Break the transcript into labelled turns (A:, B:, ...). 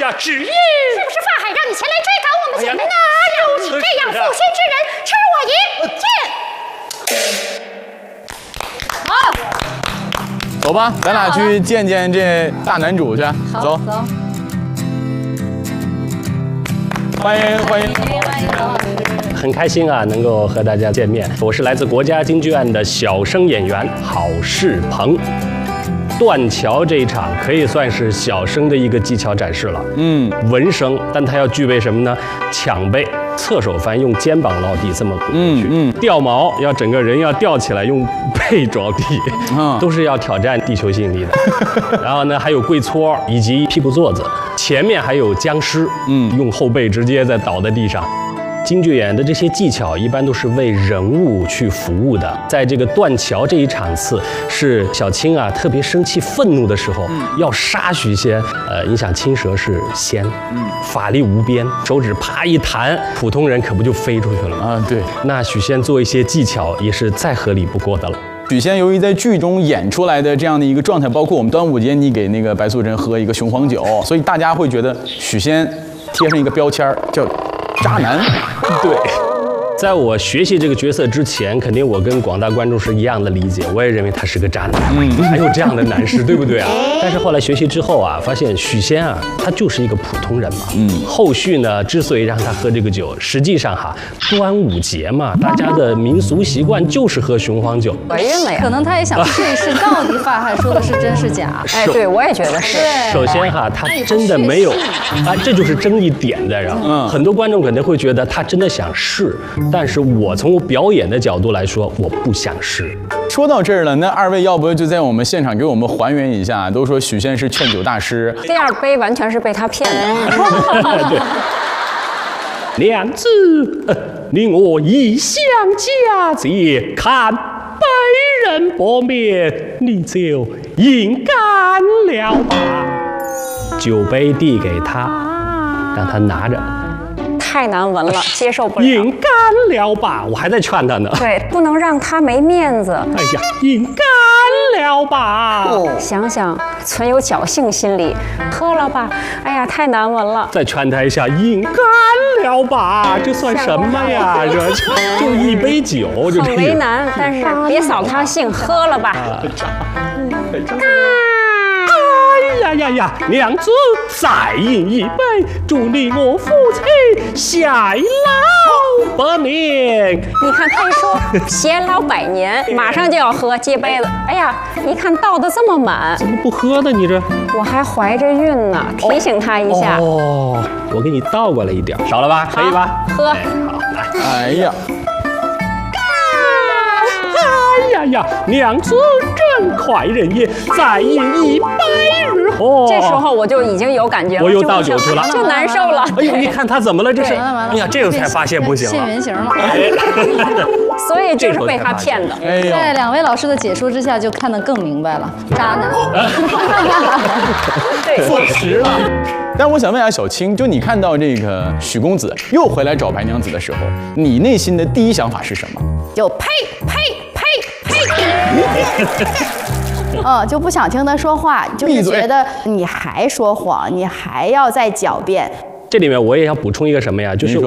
A: 呀，旨意！
B: 是不是法海让你前来追赶我们姐妹呢？有你这样负心之人，吃我一剑！
C: 好，走吧，咱俩去见见这大男主去。走。欢迎欢迎。
A: 很开心啊，能够和大家见面。我是来自国家京剧院的小生演员郝世鹏。断桥这一场可以算是小生的一个技巧展示了。文生，但他要具备什么呢？抢背、侧手翻，用肩膀落地这么滚过去。吊毛要整个人要吊起来，用背着地，都是要挑战地球吸引力的。然后呢，还有跪搓以及屁股坐子，前面还有僵尸，用后背直接再倒在地上。京剧演的这些技巧一般都是为人物去服务的。在这个断桥这一场次，是小青啊特别生气愤怒的时候，要杀许仙。你想青蛇是仙，法力无边，手指啪一弹，普通人可不就飞出去了吗？
C: 对。
A: 那许仙做一些技巧也是再合理不过的了。
C: 许仙由于在剧中演出来的这样的一个状态，包括我们端午节你给那个白素贞喝一个雄黄酒，所以大家会觉得许仙贴上一个标签叫渣男。
A: 对，在我学习这个角色之前，肯定我跟广大观众是一样的理解，我也认为他是个渣男。还有这样的男士，对不对啊？但是后来学习之后啊，发现许仙啊，他就是一个普通人嘛。后续呢，之所以让他喝这个酒，实际上哈，端午节嘛，大家的民俗习惯就是喝雄黄酒。
D: 怀孕了呀？
E: 可能他也想试一试，到底法海说的是真是假？
D: 哎，对，我也觉得是。
A: 首先哈，他真的没有，这就是争议点在这儿。很多观众可能会觉得他真的想试，但是我从表演的角度来说，我不想试。
C: 说到这儿了，那二位要不就在我们现场给我们还原一下？都说许仙是劝酒大师，
D: 第二杯完全是被他骗的。
A: 对，娘子，你我一相佳节，看百人薄面，你就应干了吧。酒杯递给他，让他拿着。
D: 太难闻了，接受不了。
A: 饮干了吧，我还在劝他呢。
D: 对，不能让他没面子。
A: 哎呀，饮干了吧。
D: 想想存有侥幸心理，喝了吧。哎呀，太难闻了。
A: 再劝他一下，饮干了吧，这算什么呀？这就一杯酒，就
D: 很为难，但是别扫他兴，喝了吧。
A: 哎呀呀，娘子再饮一杯，祝你我夫妻偕老百年。
D: 你看他一说偕老百年，马上就要喝，接杯子。哎呀，一看倒的这么满，
A: 怎么不喝呢？你这
D: 我还怀着孕呢，提醒他一下。
A: 我给你倒过来一点，少了吧？可以吧？
D: 喝。
A: 好，来。
C: 哎呀。
A: 哎呀，娘子真快人也，再饮100日后。
D: 这时候我就已经有感觉了，
A: 我又倒酒去了，
D: 就难受了。
A: 哎呦，你看他怎么了？这是，哎呀，这个才发现不行了，
E: 现原形了。
D: 所以就是被他骗的。
E: 在两位老师的解说之下，就看得更明白了，渣男。
D: 对，
C: 坐实了。但我想问一下小青，就你看到这个许公子又回来找白娘子的时候，你内心的第一想法是什么？
B: 就呸！就不想听他说话，就是觉得你还说谎，你还要再狡辩。
A: 这里面我也要补充一个什么呀？就是